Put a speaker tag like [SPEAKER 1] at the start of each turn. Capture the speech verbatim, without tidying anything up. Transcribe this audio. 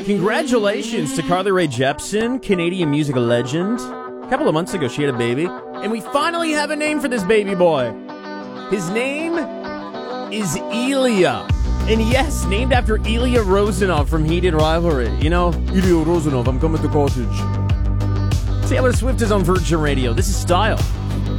[SPEAKER 1] Congratulations to Carly Rae Jepsen, Canadian music legend. A couple of months ago, she had a baby, and we finally have a name for this baby boy. His name is Ilya. And yes, named after Ilya Rozanov from Heated Rivalry. You know, Ilya Rozanov, I'm coming to cottage. Taylor Swift is on Virgin Radio. This is Style.